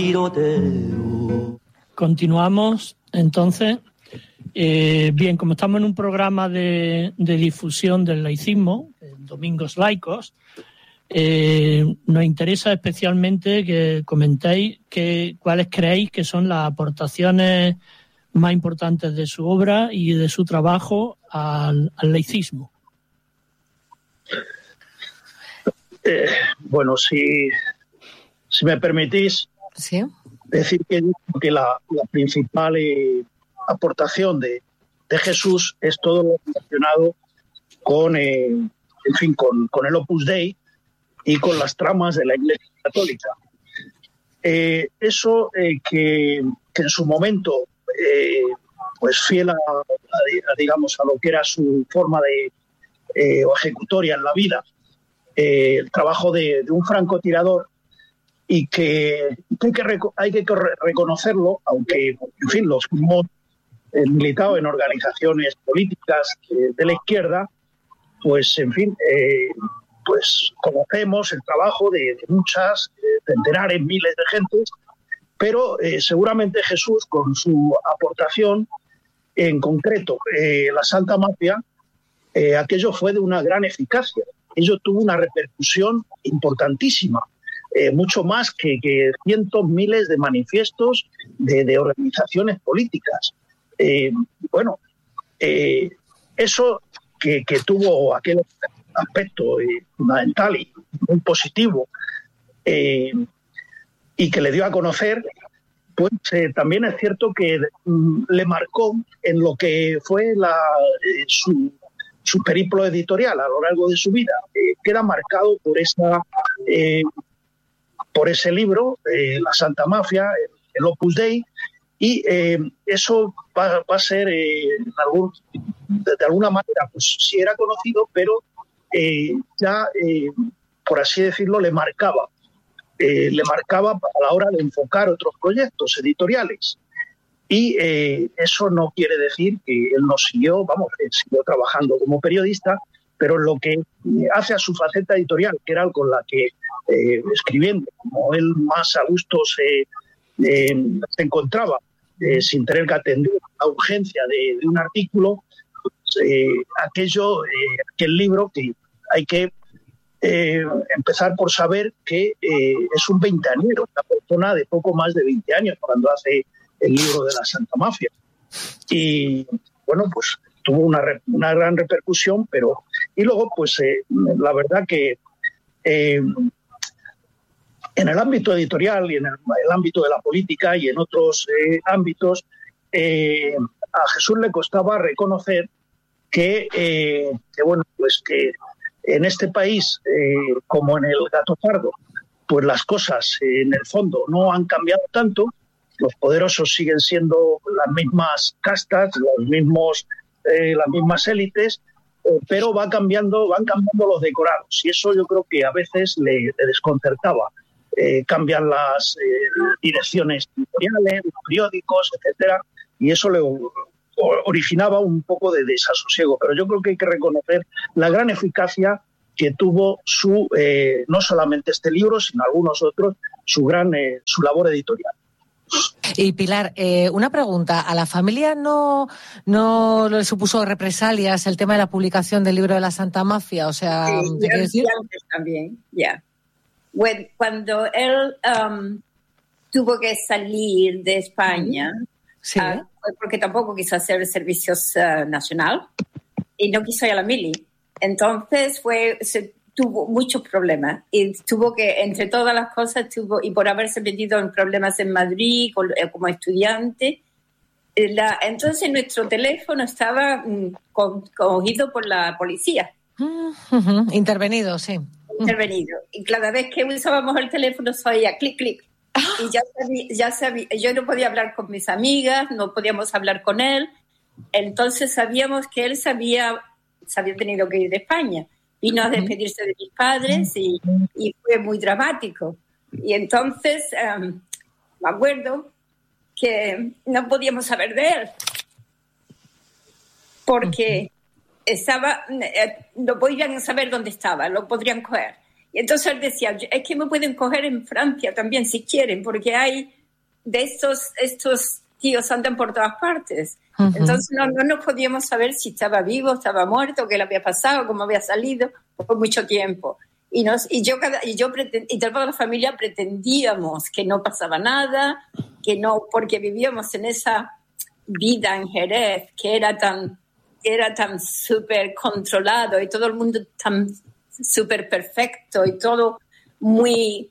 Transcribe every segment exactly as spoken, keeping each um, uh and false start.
Continuamos, entonces. Eh, bien, como estamos en un programa de, de difusión del laicismo, Domingos Laicos, eh, nos interesa especialmente que comentéis que, cuáles creéis que son las aportaciones más importantes de su obra y de su trabajo al, al laicismo. Eh, bueno, si, si me permitís, ¿sí? Decir que, que la, la principal eh, aportación de, de Jesús es todo lo relacionado con, eh, en fin, con, con el Opus Dei y con las tramas de la Iglesia Católica. Eh, eso eh, que, que en su momento, eh, pues fiel a, a, a, digamos, a lo que era su forma de eh, o ejecutoria en la vida, eh, el trabajo de, de un francotirador, y que, que hay que, reco- hay que reconocerlo, aunque, en fin, los que hemos eh, militado en organizaciones políticas eh, de la izquierda, pues, en fin, eh, pues conocemos el trabajo de, de muchas, eh, centenares, miles de gentes, pero eh, seguramente Jesús, con su aportación, en concreto, eh, la Santa Mafia, eh, aquello fue de una gran eficacia. Ello tuvo una repercusión importantísima. Eh, mucho más que, que cientos, miles de manifiestos de, de organizaciones políticas. Eh, bueno, eh, eso que, que tuvo aquel aspecto eh, fundamental y muy positivo eh, y que le dio a conocer, pues eh, también es cierto que mm, le marcó en lo que fue la, eh, su, su periplo editorial a lo largo de su vida. Eh, queda marcado por esa... Eh, por ese libro, eh, La Santa Mafia, el, el Opus Dei, y eh, eso va, va a ser, eh, algún, de, de alguna manera, pues sí era conocido, pero eh, ya, eh, por así decirlo, le marcaba, eh, le marcaba a la hora de enfocar otros proyectos editoriales. Y eh, eso no quiere decir que él no siguió, vamos, él siguió trabajando como periodista, pero lo que hace a su faceta editorial, que era con la que eh, escribiendo, como él más a gusto se, eh, se encontraba, eh, sin tener que atender la urgencia de, de un artículo, pues, eh, aquello, eh, aquel libro que hay que eh, empezar por saber que eh, es un veinteañero, una persona de poco más de veinte años cuando hace el libro de la Santa Mafia. Y bueno, pues tuvo una, una gran repercusión, pero... Y luego, pues eh, la verdad que eh, en el ámbito editorial y en el, el ámbito de la política y en otros eh, ámbitos, eh, a Jesús le costaba reconocer que, eh, que, bueno, pues que en este país, eh, como en el Gato Pardo, pues las cosas eh, en el fondo no han cambiado tanto. Los poderosos siguen siendo las mismas castas, los mismos, eh, las mismas élites, eh, pero va cambiando, van cambiando los decorados. Y eso yo creo que a veces le, le desconcertaba. Eh, cambian las eh, direcciones editoriales, los periódicos, etcétera, y eso le o, originaba un poco de desasosiego. Pero yo creo que hay que reconocer la gran eficacia que tuvo su, eh, no solamente este libro, sino algunos otros, su gran, eh, su labor editorial. Y Pilar, eh, una pregunta. ¿A la familia no, no le supuso represalias el tema de la publicación del libro de la Santa Mafia? O sea, sí, ¿te quiero decir? Antes también, ya. Yeah. Bueno, cuando él um, tuvo que salir de España, sí. uh, porque tampoco quiso hacer el servicio uh, nacional y no quiso ir a la mili. Entonces fue... Se, tuvo muchos problemas y tuvo que, entre todas las cosas, tuvo, y por haberse metido en problemas en Madrid con, eh, como estudiante, la, entonces nuestro teléfono estaba mm, con, cogido por la policía. Uh-huh. Intervenido, sí. Intervenido. Y cada vez que usábamos el teléfono se oía clic, clic. Y ya sabía, ya sabía, yo no podía hablar con mis amigas, no podíamos hablar con él. Entonces sabíamos que él se había, se había tenido que ir de España. Vino a despedirse de mis padres y, y fue muy dramático. Y entonces um, me acuerdo que no podíamos saber de él porque estaba, eh, no podían saber dónde estaba, lo podrían coger. Y entonces él decía, es que me pueden coger en Francia también si quieren, porque hay de estos, estos tíos andan por todas partes. Uh-huh. Entonces no, no nos podíamos saber si estaba vivo, estaba muerto, qué le había pasado, cómo había salido por mucho tiempo. Y, nos, y yo, cada, y, yo pretend, y toda la familia pretendíamos que no pasaba nada, que no, porque vivíamos en esa vida en Jerez que era tan, era tan súper controlado y todo el mundo tan súper perfecto y todo muy,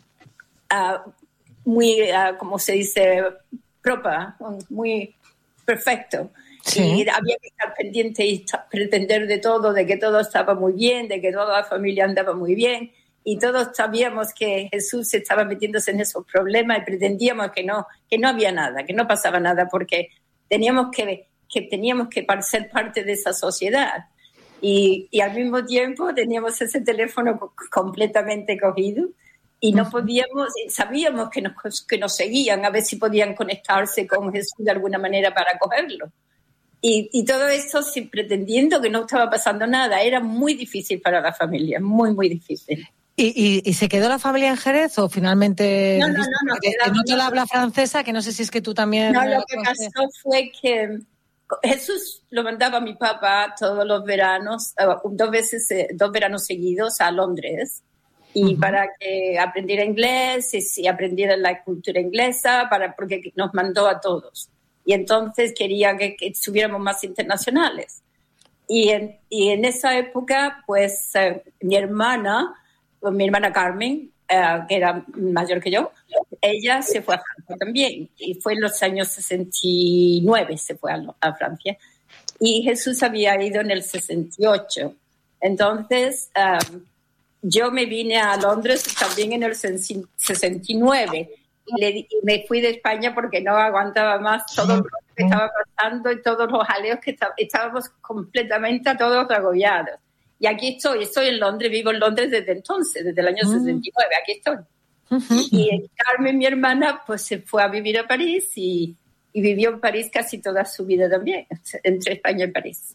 uh, muy, uh, ¿cómo se dice? Propa, muy perfecto. Sí. Y había que estar pendiente y pretender de todo, de que todo estaba muy bien, de que toda la familia andaba muy bien. Y todos sabíamos que Jesús estaba metiéndose en esos problemas y pretendíamos que no, que no había nada, que no pasaba nada, porque teníamos que, que, teníamos que ser parte de esa sociedad. Y, y al mismo tiempo teníamos ese teléfono completamente cogido y no podíamos, sabíamos que nos, que nos seguían a ver si podían conectarse con Jesús de alguna manera para cogerlo. Y, y todo esto sin pretendiendo que no estaba pasando nada. Era muy difícil para la familia, muy, muy difícil. ¿Y, y, y se quedó la familia en Jerez o finalmente no, no, no, no, que, que no te la habla francesa, que no sé si es que tú también... No, lo que pasó fue que Jesús lo mandaba a mi papá todos los veranos, dos veces, dos veranos seguidos a Londres, y uh-huh. para que aprendiera inglés y, y aprendiera la cultura inglesa, para, porque nos mandó a todos. Y entonces quería que, que estuviéramos más internacionales. Y en, y en esa época, pues, eh, mi hermana, mi hermana Carmen, eh, que era mayor que yo, ella se fue a Francia también. Y fue en los años sesenta y nueve se fue a, a Francia. Y Jesús había ido en el sesenta y ocho. Entonces, um, yo me vine a Londres también en el sesenta y nueve. Y, le, y me fui de España porque no aguantaba más todo lo que estaba pasando y todos los jaleos que está, estábamos completamente a todos agobiados. Y aquí estoy, estoy en Londres, vivo en Londres desde entonces, desde el año uh-huh. sesenta y nueve, aquí estoy. Uh-huh. Y Carmen, mi hermana, pues se fue a vivir a París y, y vivió en París casi toda su vida también, entre España y París.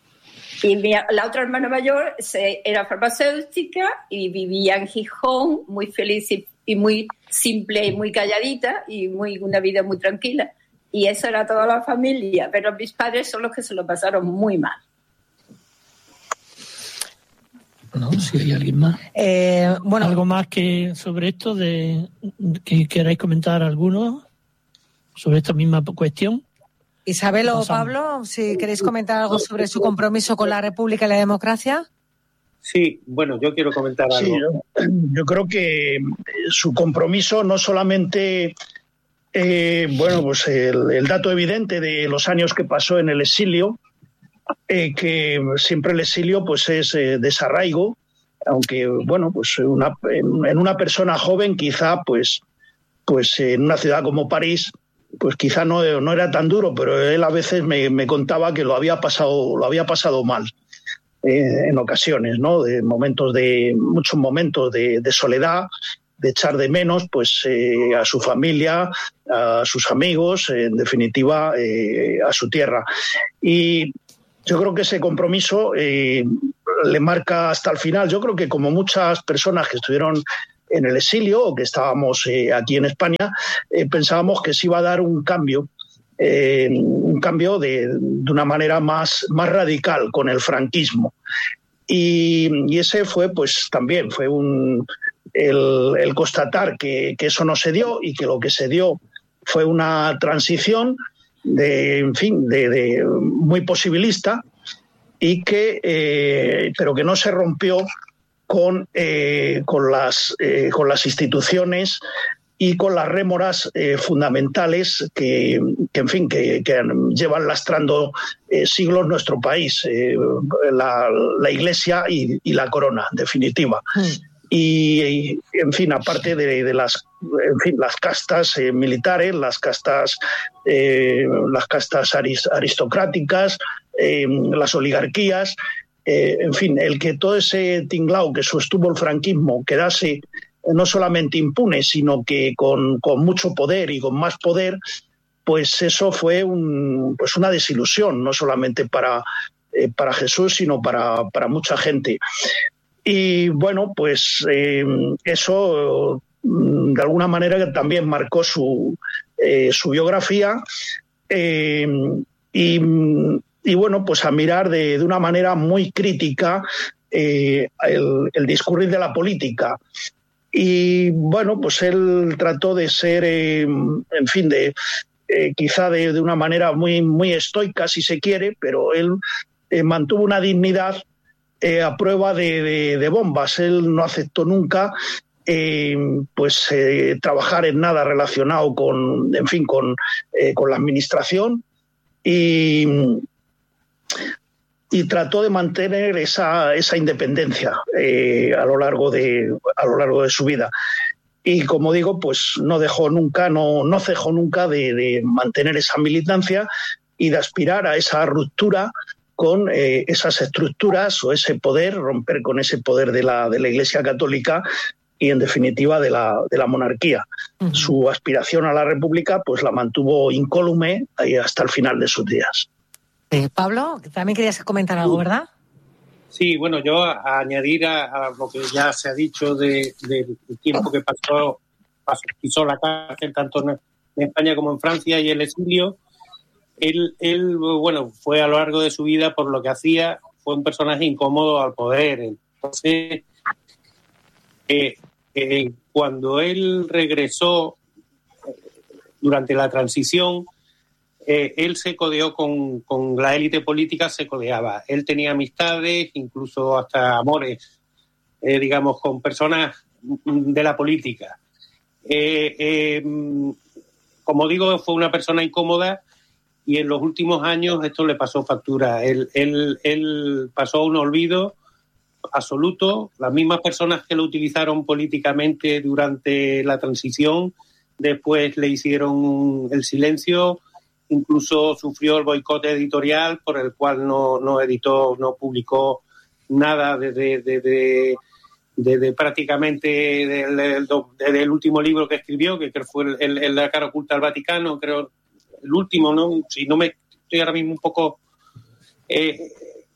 Y mi, la otra hermana mayor se, era farmacéutica y vivía en Gijón, muy feliz y, y muy simple y muy calladita y muy, una vida muy tranquila. Y eso era toda la familia, pero mis padres son los que se lo pasaron muy mal. No, si hay alguien más. Eh, bueno, ¿Algo más que sobre esto de que queráis comentar alguno sobre esta misma cuestión? Isabel o Pablo, si queréis comentar algo sobre su compromiso con la República y la democracia. Sí, bueno, yo quiero comentar algo. Sí, yo, yo creo que su compromiso no solamente, eh, bueno, pues el, el dato evidente de los años que pasó en el exilio, eh, que siempre el exilio pues es eh, desarraigo, aunque bueno, pues una, en, en una persona joven quizá pues, pues en una ciudad como París pues quizá no, no era tan duro, pero él a veces me, me contaba que lo había pasado, lo había pasado mal eh, en ocasiones, ¿no? De momentos de, muchos momentos de, de soledad, de echar de menos pues eh, a su familia, a sus amigos, en definitiva eh, a su tierra. Y yo creo que ese compromiso eh, le marca hasta el final. Yo creo que como muchas personas que estuvieron en el exilio o que estábamos eh, aquí en España, eh, pensábamos que se iba a dar un cambio, eh, un cambio de, de una manera más, más radical con el franquismo. Y, y ese fue, pues también, fue un, el, el constatar que, que eso no se dio y que lo que se dio fue una transición de, en fin, de, de muy posibilista y que, eh, pero que no se rompió con, eh, con, las, eh, con las instituciones y con las rémoras eh, fundamentales que, que, en fin, que, que llevan lastrando eh, siglos nuestro país, eh, la, la Iglesia y, y la corona, en definitiva. Mm. Y, y, en fin, aparte de, de las, en fin, las castas eh, militares, las castas, eh, las castas aristocráticas, eh, las oligarquías, Eh, en fin, el que todo ese tinglao que sostuvo el franquismo quedase no solamente impune, sino que con, con mucho poder y con más poder, pues eso fue un, pues una desilusión, no solamente para, eh, para Jesús, sino para, para mucha gente. Y bueno, pues eh, eso de alguna manera también marcó su, eh, su biografía eh, y, y bueno, pues a mirar de, de una manera muy crítica eh, el, el discurrir de la política. Y bueno, pues él trató de ser, eh, en fin, de eh, quizá de, de una manera muy, muy estoica, si se quiere, pero él eh, mantuvo una dignidad Eh, a prueba de, de, de bombas. Él no aceptó nunca eh, pues eh, trabajar en nada relacionado con, en fin, con, eh, con la administración y, y trató de mantener esa, esa independencia eh, a lo largo de a lo largo de su vida. Y como digo, pues no dejó nunca, no, no cejó nunca de, de mantener esa militancia y de aspirar a esa ruptura con eh, esas estructuras o ese poder, romper con ese poder de la, de la Iglesia Católica y, en definitiva, de la, de la monarquía. Uh-huh. Su aspiración a la República pues la mantuvo incólume hasta el final de sus días. Eh, Pablo, también querías comentar algo, ¿verdad? Sí, bueno, yo a, a añadir a, a lo que ya se ha dicho del de, de tiempo que pasó, pasó, pisó la cárcel tanto en, en España como en Francia y el exilio. Él, él, bueno, fue a lo largo de su vida, por lo que hacía, fue un personaje incómodo al poder. Entonces, eh, eh, cuando él regresó eh, durante la transición, eh, él se codeó con, con la élite política, se codeaba. Él tenía amistades, incluso hasta amores, eh, digamos, con personas de la política. Eh, eh, como digo, fue una persona incómoda. Y en los últimos años esto le pasó factura. Él, él, él pasó a un olvido absoluto. Las mismas personas que lo utilizaron políticamente durante la transición, después le hicieron el silencio, incluso sufrió el boicot editorial por el cual no, no editó, no publicó nada desde de, de, de, de, de prácticamente del, del, del último libro que escribió, que creo fue el, el, el La cara oculta al Vaticano, creo. El último, ¿no? Si no me estoy ahora mismo un poco... Eh,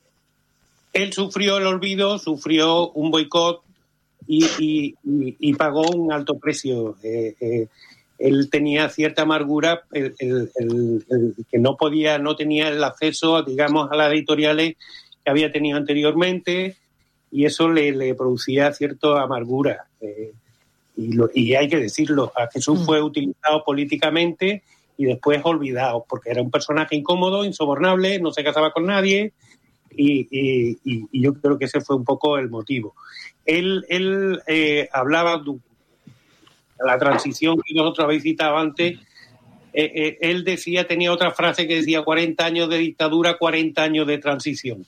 él sufrió el olvido, sufrió un boicot y, y, y, y pagó un alto precio. Eh, eh, él tenía cierta amargura, el, el, el, el que no podía, no tenía el acceso, digamos, a las editoriales que había tenido anteriormente, y eso le, le producía cierta amargura. Eh, y, lo, y hay que decirlo, a Jesús fue utilizado políticamente y después olvidado, porque era un personaje incómodo, insobornable, no se casaba con nadie, y, y, y yo creo que ese fue un poco el motivo. Él, él eh, hablaba de la transición que nosotros habéis citado antes, eh, eh, él decía, tenía otra frase que decía cuarenta años de dictadura, cuarenta años de transición.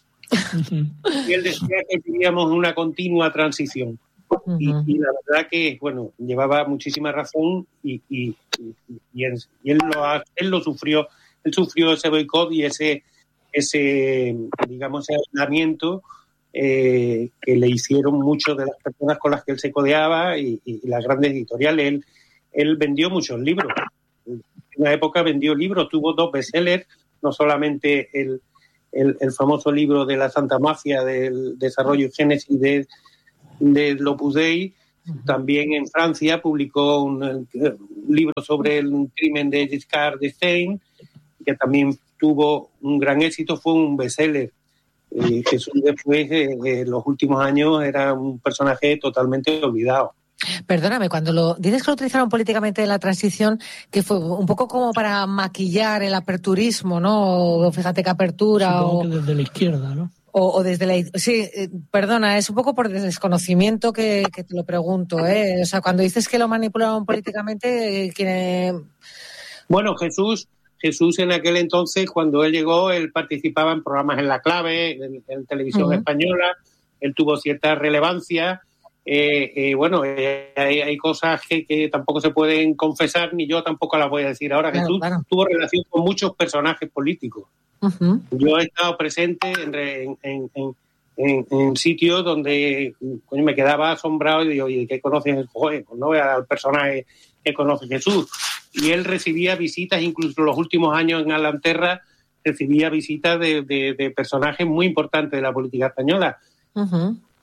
Y él decía que vivíamos una continua transición. Uh-huh. Y, y la verdad que, bueno, llevaba muchísima razón y, y, y, y, él, y él, lo, él lo sufrió, él sufrió ese boicot y ese, ese digamos, ese aislamiento eh, que le hicieron muchas de las personas con las que él se codeaba y, y, y las grandes editoriales. Él, él vendió muchos libros. En una época vendió libros, tuvo dos bestsellers, no solamente el, el, el famoso libro de la Santa Mafia del desarrollo y génesis de del Opus Dei, uh-huh. También en Francia publicó un, un libro sobre el crimen de Giscard d'Estaing, que también tuvo un gran éxito, fue un bestseller. Eh, Jesús después, eh, en los últimos años, era un personaje totalmente olvidado. Perdóname, cuando lo dices que lo utilizaron políticamente en la transición, que fue un poco como para maquillar el aperturismo, ¿no? O fíjate que apertura. Supongo o... que desde la izquierda, ¿no? O, o desde la... Sí, eh, perdona, es un poco por desconocimiento que, que te lo pregunto, ¿eh? O sea, cuando dices que lo manipularon políticamente, eh, ¿quién...? Bueno, Jesús, Jesús en aquel entonces, cuando él llegó, él participaba en programas en La Clave, en, en televisión uh-huh. española, él tuvo cierta relevancia. Eh, eh, bueno, eh, hay, hay cosas que, que tampoco se pueden confesar, ni yo tampoco las voy a decir ahora. Claro, Jesús claro. tuvo relación con muchos personajes políticos. Uh-huh. Yo he estado presente en, en, en, en, en sitios donde coño, me quedaba asombrado y digo, oye, ¿qué conoces? Joder, pues no vea al personaje que conoce Jesús. Y él recibía visitas, incluso en los últimos años en Alanterra, recibía visitas de, de, de personajes muy importantes de la política española. Uh-huh.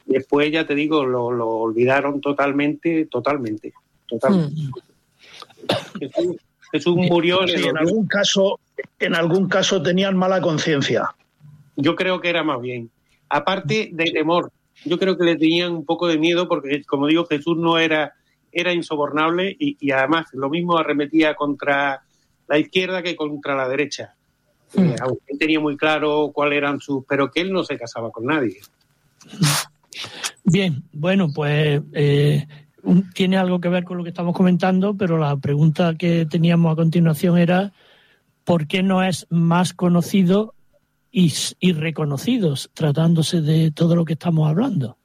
Después, ya te digo, lo, lo olvidaron totalmente, totalmente, totalmente. Mm. Jesús, Jesús murió en, sí, el en algún caso, en algún caso tenían mala conciencia. Yo creo que era más bien. Aparte de temor, yo creo que le tenían un poco de miedo porque, como digo, Jesús no era, era insobornable y, y además lo mismo arremetía contra la izquierda que contra la derecha. Sí. Eh, aunque él tenía muy claro cuáles eran sus... Pero que él no se casaba con nadie. Bien, bueno, pues eh, un, tiene algo que ver con lo que estamos comentando, pero la pregunta que teníamos a continuación era ¿por qué no es más conocido y, y reconocido tratándose de todo lo que estamos hablando?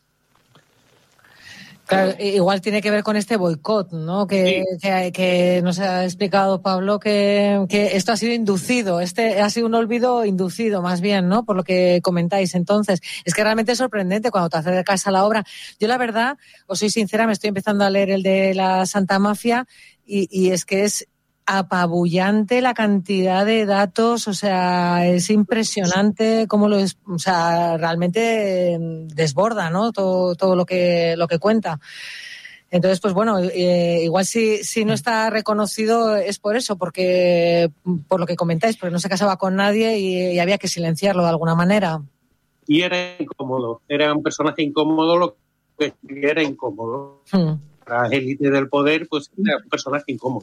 Claro, igual tiene que ver con este boicot, ¿no? Que, sí. que, que nos ha explicado Pablo que, que esto ha sido inducido, este ha sido un olvido inducido más bien, ¿no? Por lo que comentáis. Entonces, es que realmente es sorprendente cuando te acercas a la obra. Yo la verdad, os soy sincera, me estoy empezando a leer el de la Santa Mafia y, y es que es apabullante la cantidad de datos, o sea, es impresionante cómo lo es, o sea, realmente desborda, ¿no? Todo, todo lo que lo que cuenta. Entonces, pues bueno, eh, igual si, si no está reconocido es por eso, porque por lo que comentáis, porque no se casaba con nadie y, y había que silenciarlo de alguna manera. Y era incómodo, era un personaje incómodo, lo que era incómodo. Hmm. Para la élite del poder, pues era un personaje incómodo.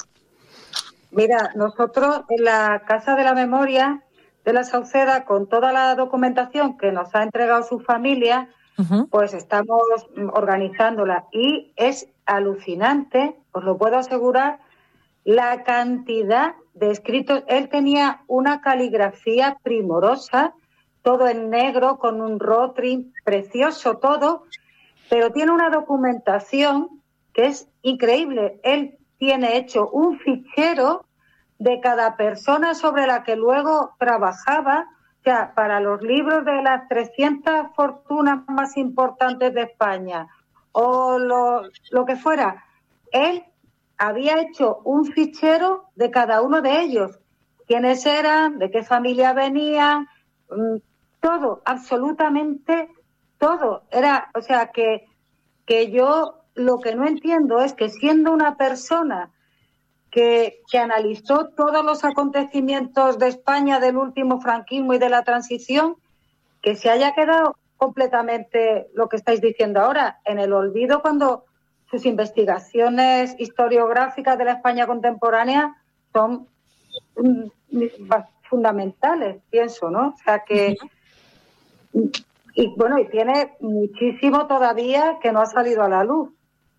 Mira, nosotros en la Casa de la Memoria de la Sauceda, con toda la documentación que nos ha entregado su familia, uh-huh. pues estamos organizándola. Y es alucinante, os lo puedo asegurar, la cantidad de escritos. Él tenía una caligrafía primorosa, todo en negro, con un rotring precioso todo, pero tiene una documentación que es increíble. Él tiene hecho un fichero de cada persona sobre la que luego trabajaba, o sea, para los libros de las trescientas fortunas más importantes de España o lo, lo que fuera. Él había hecho un fichero de cada uno de ellos, quiénes eran, de qué familia venían, todo, absolutamente todo. Era, o sea, que, que yo lo que no entiendo es que siendo una persona que, que analizó todos los acontecimientos de España del último franquismo y de la transición, que se haya quedado completamente lo que estáis diciendo ahora, en el olvido, cuando sus investigaciones historiográficas de la España contemporánea son fundamentales, pienso, ¿no? O sea que... Y bueno, y tiene muchísimo todavía que no ha salido a la luz.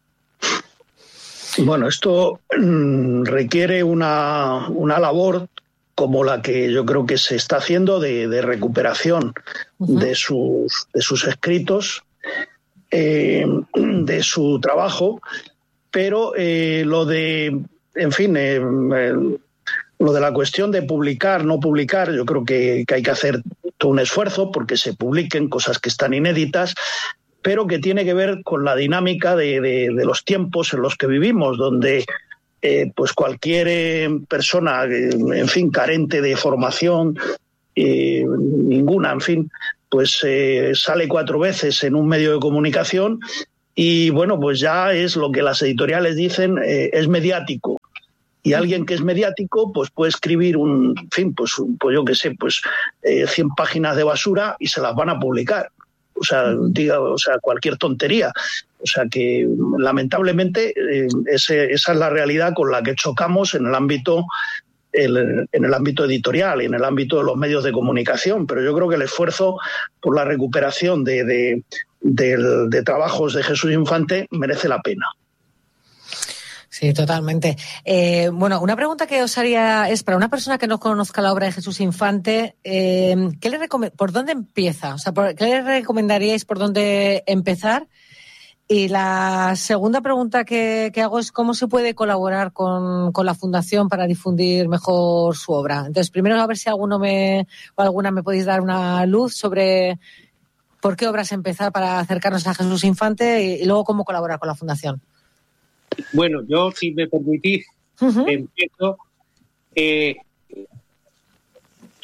Bueno, esto mmm, requiere una, una labor como la que yo creo que se está haciendo de, de recuperación uh-huh. de, sus, de sus escritos, eh, de su trabajo, pero eh, lo de, en fin, eh, eh, lo de la cuestión de publicar, no publicar, yo creo que, que hay que hacer todo un esfuerzo porque se publiquen cosas que están inéditas, pero que tiene que ver con la dinámica de, de, de los tiempos en los que vivimos, donde eh, pues cualquier eh, persona, eh, en fin, carente de formación, eh, ninguna, en fin, pues eh, sale cuatro veces en un medio de comunicación y, bueno, pues ya es lo que las editoriales dicen, eh, es mediático. Y alguien que es mediático, pues puede escribir un, en fin, pues, pues yo qué sé, pues eh, cien páginas de basura y se las van a publicar. O sea, diga, o sea, cualquier tontería. O sea que, lamentablemente, eh, ese, esa es la realidad con la que chocamos en el ámbito, el, en el ámbito editorial y en el ámbito de los medios de comunicación. Pero yo creo que el esfuerzo por la recuperación de, de, de, de trabajos de Jesús Infante merece la pena. Sí, totalmente. Eh, bueno, una pregunta que os haría es, para una persona que no conozca la obra de Jesús Infante, eh, ¿qué le recom- ¿por dónde empieza? O sea, ¿por, ¿qué le recomendaríais por dónde empezar? Y la segunda pregunta que, que hago es, ¿cómo se puede colaborar con, con la Fundación para difundir mejor su obra? Entonces, primero a ver si alguno me, o alguna me podéis dar una luz sobre por qué obras empezar para acercarnos a Jesús Infante y, y luego cómo colaborar con la Fundación. Bueno, yo, si me permitís, uh-huh. empiezo. Eh,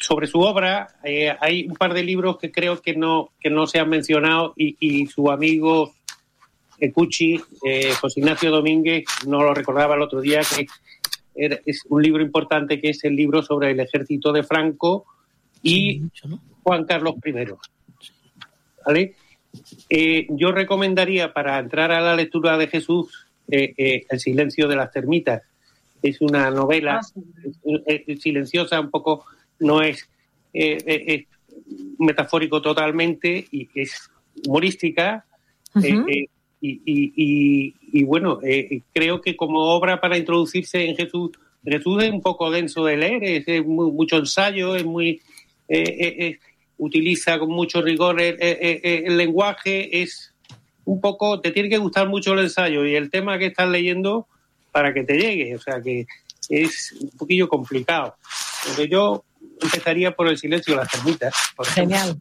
sobre su obra, eh, hay un par de libros que creo que no, que no se han mencionado y, y su amigo Cuchi, eh, José Ignacio Domínguez, no lo recordaba el otro día, que era, es un libro importante, que es el libro sobre el ejército de Franco y sí, mucho, ¿no? Juan Carlos primero. ¿Vale? Eh, yo recomendaría, para entrar a la lectura de Jesús, eh, eh, El silencio de las termitas. Es una novela ah, sí. es, es silenciosa, un poco, no es, eh, eh, es metafórico totalmente, y es humorística. Uh-huh. eh, eh, y, y, y, y bueno, eh, creo que como obra para introducirse en Jesús, Jesús es un poco denso de leer, es, es muy, mucho ensayo, es muy eh, eh, eh, utiliza con mucho rigor el, el, el, el lenguaje, es un poco, te tiene que gustar mucho el ensayo y el tema que estás leyendo para que te llegue, o sea que es un poquillo complicado. Porque yo empezaría por El silencio de las termitas. Genial.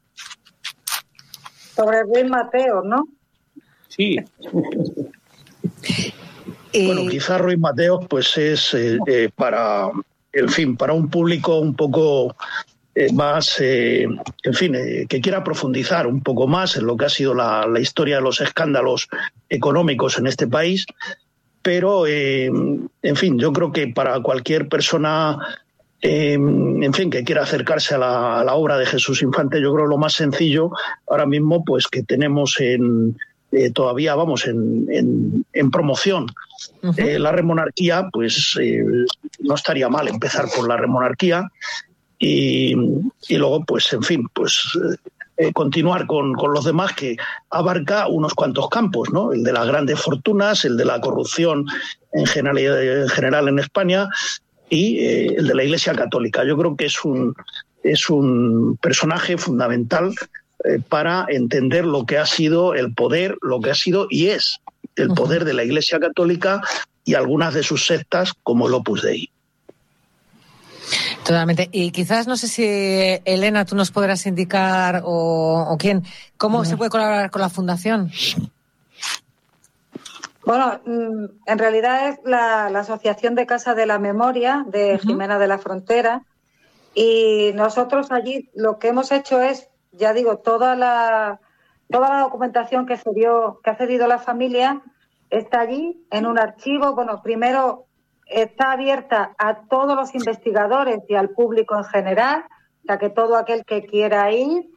Sobre Ruiz Mateos, ¿no? Sí. Bueno, quizás Ruiz Mateos pues es eh, eh, para, en fin, para un público un poco eh, más, eh, en fin, eh, que quiera profundizar un poco más en lo que ha sido la, la historia de los escándalos económicos en este país, pero, eh, en fin, yo creo que para cualquier persona, eh, en fin, que quiera acercarse a la, a la obra de Jesús Infante, yo creo lo más sencillo ahora mismo, pues que tenemos en Eh, todavía vamos en, en, en promoción uh-huh. eh, la Remonarquía, pues eh, no estaría mal empezar por la Remonarquía y, y luego pues en fin pues eh, continuar con, con los demás, que abarca unos cuantos campos, ¿no? El de las grandes fortunas, el de la corrupción en general en, general en España y eh, el de la Iglesia Católica. Yo creo que es un, es un personaje fundamental para entender lo que ha sido el poder, lo que ha sido y es el poder de la Iglesia Católica y algunas de sus sectas como el Opus Dei. Totalmente. Y quizás, no sé si, Elena, tú nos podrás indicar, o, o quién, cómo no. se puede colaborar con la Fundación. Bueno, en realidad es la, la Asociación de Casa de la Memoria de uh-huh. Jimena de la Frontera, y nosotros allí lo que hemos hecho es, ya digo, toda la toda la documentación que se dio, que ha cedido la familia está allí en un archivo. Bueno, primero está abierta a todos los investigadores y al público en general, o sea que todo aquel que quiera ir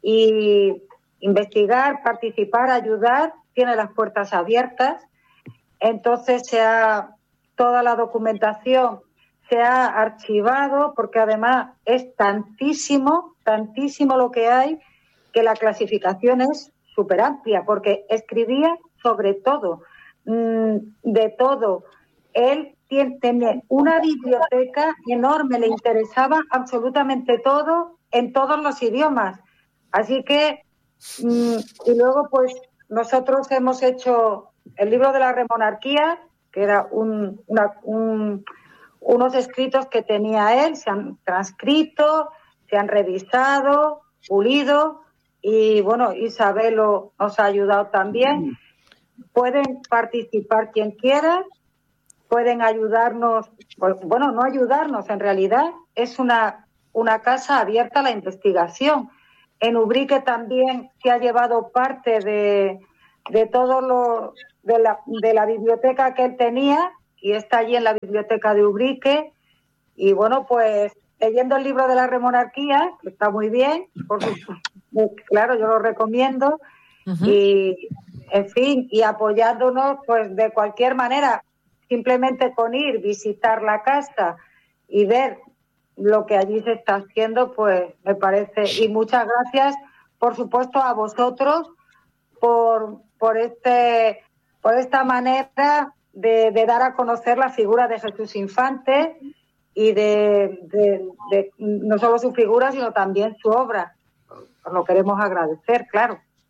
y investigar, participar, ayudar, tiene las puertas abiertas. Entonces se ha, toda la documentación se ha archivado, porque además es tantísimo, tantísimo lo que hay, que la clasificación es súper amplia, porque escribía sobre todo, mmm, de todo. Él tiene, tiene una biblioteca enorme, le interesaba absolutamente todo, en todos los idiomas. Así que, mmm, y luego pues nosotros hemos hecho el libro de la Remonarquía, que era un, una, un unos escritos que tenía él, se han transcrito, se han revisado, pulido, y bueno, Isabelo nos ha ayudado también. Pueden participar quien quiera, pueden ayudarnos, bueno, no ayudarnos, en realidad es una, una casa abierta a la investigación. En Ubrique también se ha llevado parte de, de todo lo, de la, de la biblioteca que él tenía, y está allí en la biblioteca de Ubrique. Y bueno, pues leyendo el libro de la Remonarquía, que está muy bien, porque, claro, yo lo recomiendo, uh-huh. y en fin, y apoyándonos pues de cualquier manera, simplemente con ir, visitar la casa y ver lo que allí se está haciendo, pues me parece. Y muchas gracias, por supuesto, a vosotros por, por, este, por esta manera De, de dar a conocer la figura de Jesús Infante y de, de, de no solo su figura, sino también su obra. Os lo queremos agradecer, claro.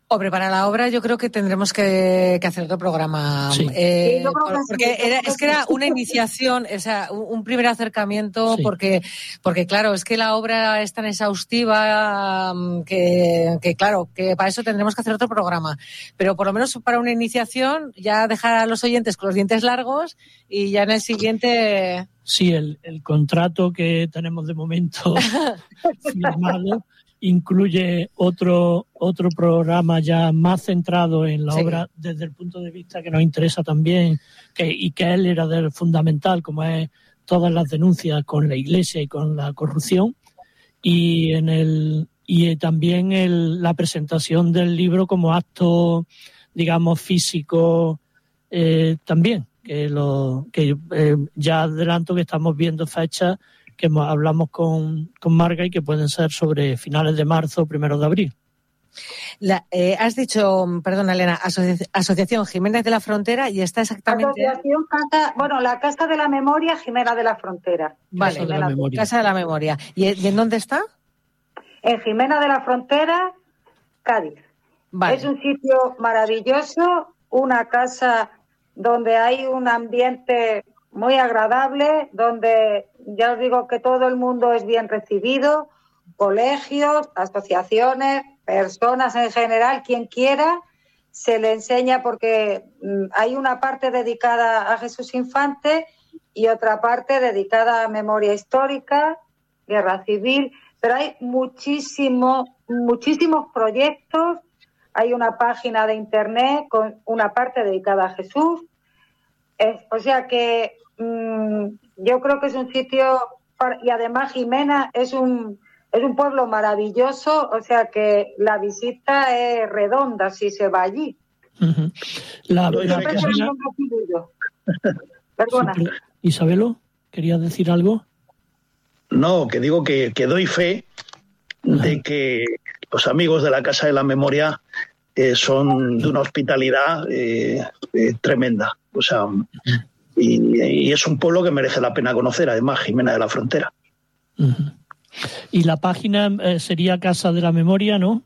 Hombre, para la obra yo creo que tendremos que, que hacer otro programa. Sí. Eh, Sí, yo creo que porque sí. era, es que era una iniciación, o sea, un, un primer acercamiento, Sí. porque, porque claro, es que la obra es tan exhaustiva que, que, claro, que para eso tendremos que hacer otro programa. Pero por lo menos para una iniciación, ya dejar a los oyentes con los dientes largos y ya en el siguiente... Sí, el, el contrato que tenemos de momento firmado incluye otro otro programa ya más centrado en la Sí. obra desde el punto de vista que nos interesa también, que, y que él era del fundamental, como es todas las denuncias con la Iglesia y con la corrupción, y en el y también el, la presentación del libro como acto, digamos, físico eh, también, que lo que eh, ya adelanto que estamos viendo fechas que hablamos con, con Marga y que pueden ser sobre finales de marzo o primeros de abril. La, eh, has dicho, perdona Elena, asoci- Asociación Jiménez de la Frontera y está exactamente... Asociación Casa, bueno, la Casa de la Memoria, Jimena de la Frontera. Vale, Casa de la Memoria. Casa de la Memoria. ¿Y, y en dónde está? En Jimena de la Frontera, Cádiz. Vale. Es un sitio maravilloso, una casa donde hay un ambiente muy agradable, donde ya os digo que todo el mundo es bien recibido, colegios, asociaciones, personas en general, quien quiera, se le enseña porque mm, hay una parte dedicada a Jesús Infante y otra parte dedicada a memoria histórica, guerra civil, pero hay muchísimo, muchísimos proyectos, hay una página de internet con una parte dedicada a Jesús, es, o sea que mmm, yo creo que es un sitio, para, y además Jimena es un es un pueblo maravilloso, o sea que la visita es redonda si se va allí. Uh-huh. La, Y la siempre se página... lo he recibido. Perdona. Sí, pero- Isabelo, ¿querías decir algo? No, que digo que, que doy fe de que los amigos de la Casa de la Memoria eh, son de una hospitalidad eh, eh, tremenda. O sea, y, y es un pueblo que merece la pena conocer, además, Jimena de la Frontera. Uh-huh. Y la página eh, sería Casa de la Memoria, ¿no?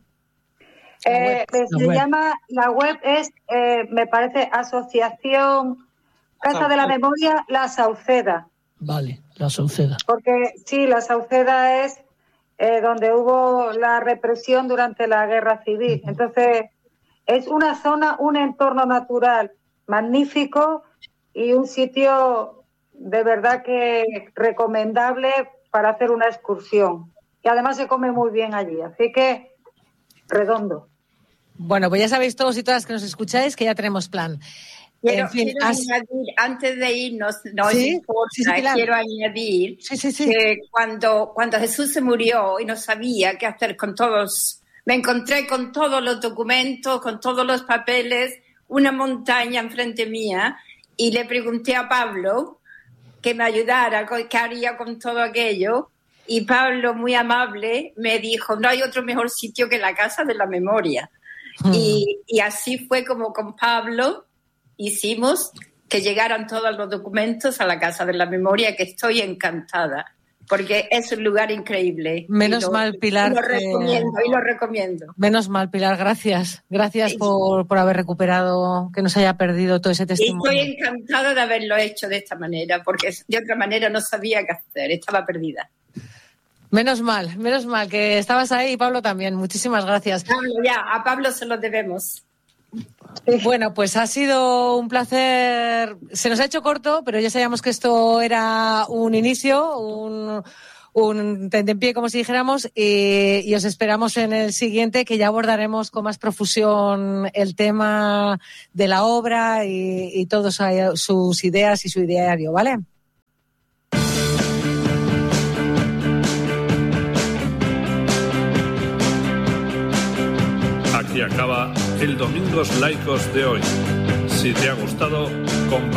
Eh, La se web. llama, la web es, eh, me parece, Asociación Casa de la Memoria La Sauceda. Vale, la Sauceda. Porque sí, La Sauceda es eh, donde hubo la represión durante la Guerra Civil. Entonces, es una zona, un entorno natural magnífico y un sitio de verdad que recomendable para hacer una excursión. Y además se come muy bien allí, así que redondo. Bueno, pues ya sabéis todos y todas que nos escucháis que ya tenemos plan. Quiero, En fin, quiero has- añadir, antes de irnos, no ¿Sí? importa, Sí, sí, Pilar. quiero añadir Sí, sí, sí. que cuando, cuando Jesús se murió y no sabía qué hacer con todos, me encontré con todos los documentos, con todos los papeles, una montaña enfrente mía, y le pregunté a Pablo que me ayudara, qué haría con todo aquello, y Pablo, muy amable, me dijo, no hay otro mejor sitio que la Casa de la Memoria. Hmm. Y, y así fue como con Pablo hicimos que llegaran todos los documentos a la Casa de la Memoria, que estoy encantada, porque es un lugar increíble. Menos Y lo- mal, Pilar, Y lo que- recomiendo, y lo recomiendo. Menos mal, Pilar, gracias. Gracias Sí. por, por haber recuperado, que no se haya perdido todo ese Y testimonio. estoy encantada de haberlo hecho de esta manera, porque de otra manera no sabía qué hacer, estaba perdida. Menos mal, menos mal que estabas ahí y Pablo también. Muchísimas gracias. Pablo, ya, a Pablo se lo debemos. Bueno, pues ha sido un placer. Se nos ha hecho corto, pero ya sabíamos que esto era un inicio, un, un tentempié, como si dijéramos, y, y os esperamos en el siguiente, que ya abordaremos con más profusión el tema de la obra y, y todas sus ideas y su ideario, ¿vale? Aquí acaba el Domingos Laicos de hoy. Si te ha gustado, comparte.